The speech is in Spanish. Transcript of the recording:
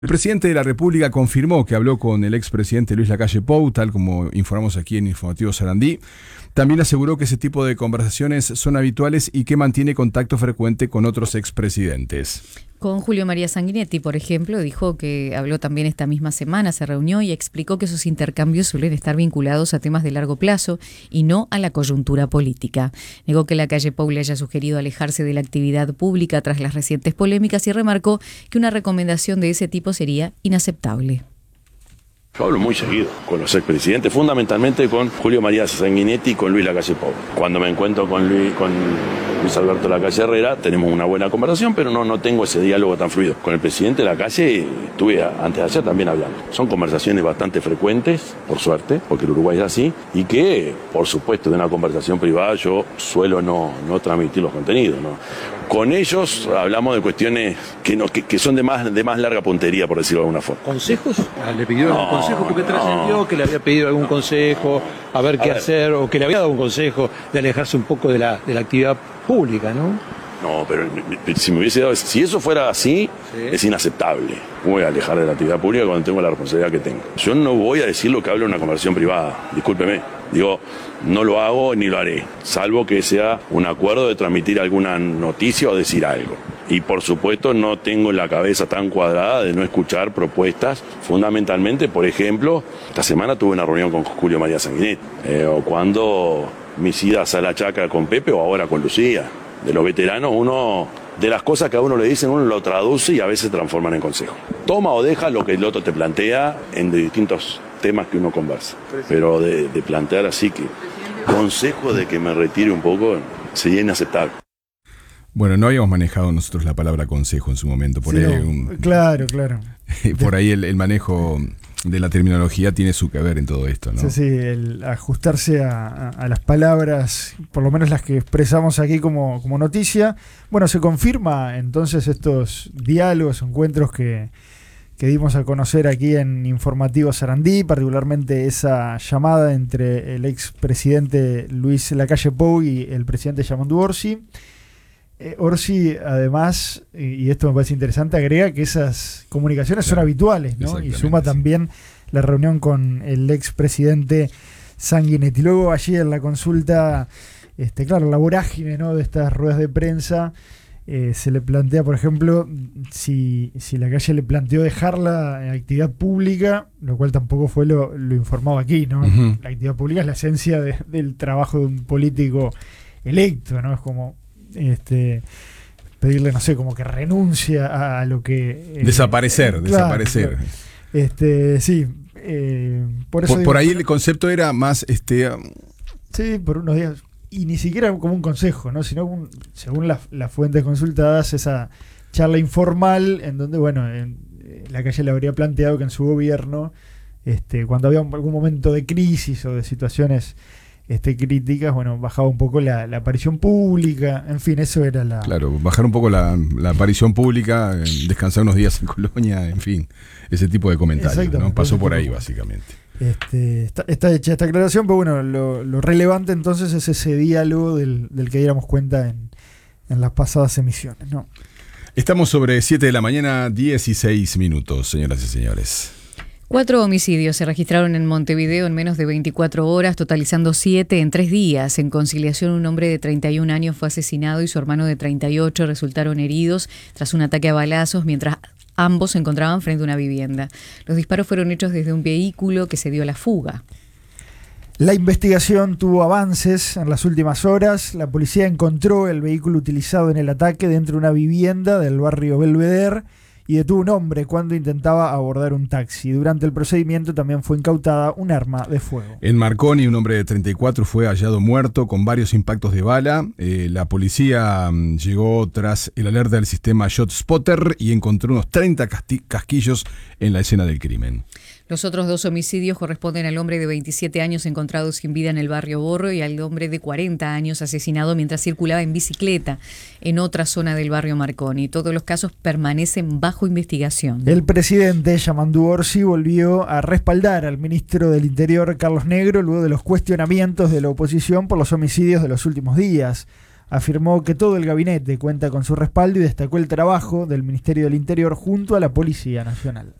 El presidente de la República confirmó que habló con el expresidente Luis Lacalle Pou, tal como informamos aquí en Informativo Sarandí. También aseguró que ese tipo de conversaciones son habituales y que mantiene contacto frecuente con otros expresidentes. Con Julio María Sanguinetti, por ejemplo, dijo que habló también esta misma semana, se reunió y explicó que esos intercambios suelen estar vinculados a temas de largo plazo y no a la coyuntura política. Negó que Lacalle Pou le haya sugerido alejarse de la actividad pública tras las recientes polémicas y remarcó que una recomendación de ese tipo sería inaceptable. Yo hablo muy seguido con los expresidentes, fundamentalmente con Julio María Sanguinetti y con Luis Lacalle Pou. Cuando me encuentro con Luis Alberto Lacalle Herrera, tenemos una buena conversación, pero no tengo ese diálogo tan fluido. Con el presidente Lacalle estuve antes de ayer también hablando. Son conversaciones bastante frecuentes, por suerte, porque el Uruguay es así, y que, por supuesto, de una conversación privada yo suelo no transmitir los contenidos, ¿no? Con ellos hablamos de cuestiones que son de más larga puntería, por decirlo de alguna forma. ¿Consejos? ¿Le pidió algún consejo? Porque trascendió que le había pedido algún consejo, a ver qué hacer, o que le había dado un consejo de alejarse un poco de la actividad pública, ¿no? No, pero si me hubiese dado... Si eso fuera así, sí, es inaceptable. Voy a alejar de la actividad pública cuando tengo la responsabilidad que tengo. Yo no voy a decir lo que hablo en una conversación privada, discúlpeme. Digo, no lo hago ni lo haré, salvo que sea un acuerdo de transmitir alguna noticia o decir algo. Y por supuesto no tengo la cabeza tan cuadrada de no escuchar propuestas, fundamentalmente, por ejemplo, esta semana tuve una reunión con Julio María Sanguinetti, o cuando mis idas a la chacra con Pepe o ahora con Lucía. De los veteranos, uno de las cosas que a uno le dicen, uno lo traduce y a veces se transforman en consejo. Toma o deja lo que el otro te plantea en distintos temas que uno conversa. Pero de plantear así que consejo de que me retire un poco sería inaceptable. Bueno, no habíamos manejado nosotros la palabra consejo en su momento. Por sí, ahí claro. Por ahí el manejo de la terminología tiene su que ver en todo esto, ¿no? Sí, el ajustarse a las palabras, por lo menos las que expresamos aquí como noticia. Bueno, se confirma entonces estos diálogos, encuentros que dimos a conocer aquí en Informativo Sarandí, particularmente esa llamada entre el expresidente Luis Lacalle Pou y el presidente Yamandu Orsi. Orsi, además, y esto me parece interesante, agrega que esas comunicaciones son habituales, ¿no? Y suma también la reunión con el expresidente Sanguinetti. Luego allí en la consulta, claro, la vorágine, ¿no?, de estas ruedas de prensa, se le plantea, por ejemplo, si Lacalle le planteó dejar la actividad pública, lo cual tampoco fue lo informado aquí, ¿no? Uh-huh. La actividad pública es la esencia del trabajo de un político electo, ¿no? Es como pedirle, no sé, como que renuncia a lo que... desaparecer. Sí. Por eso por ahí el concepto era más... Sí, por unos días. Y ni siquiera como un consejo, ¿no? Sino según las fuentes consultadas, esa charla informal en donde, bueno, Lacalle le habría planteado que en su gobierno, cuando había algún momento de crisis o de situaciones críticas, bueno, bajaba un poco la aparición pública, en fin, eso era la... Claro, bajar un poco la aparición pública, descansar unos días en Colonia, en fin, ese tipo de comentarios, ¿no? Pasó por ahí, básicamente. Está hecha esta aclaración, pero bueno, lo relevante entonces es ese diálogo del que diéramos cuenta en las pasadas emisiones, ¿no? Estamos sobre 7 de la mañana, 16 minutos, señoras y señores. 4 homicidios se registraron en Montevideo en menos de 24 horas, totalizando 7 en 3 días. En Conciliación, un hombre de 31 años fue asesinado y su hermano de 38 resultaron heridos tras un ataque a balazos mientras ambos se encontraban frente a una vivienda. Los disparos fueron hechos desde un vehículo que se dio a la fuga. La investigación tuvo avances en las últimas horas. La policía encontró el vehículo utilizado en el ataque dentro de una vivienda del barrio Belvedere y detuvo a un hombre cuando intentaba abordar un taxi. Durante el procedimiento también fue incautada un arma de fuego. En Marconi, un hombre de 34 fue hallado muerto con varios impactos de bala. La policía llegó tras el alerta del sistema ShotSpotter y encontró unos 30 casquillos en la escena del crimen. Los otros 2 homicidios corresponden al hombre de 27 años encontrado sin vida en el barrio Borro y al hombre de 40 años asesinado mientras circulaba en bicicleta en otra zona del barrio Marconi. Todos los casos permanecen bajo investigación. El presidente Yamandu Orsi volvió a respaldar al ministro del Interior, Carlos Negro, luego de los cuestionamientos de la oposición por los homicidios de los últimos días. Afirmó que todo el gabinete cuenta con su respaldo y destacó el trabajo del Ministerio del Interior junto a la Policía Nacional.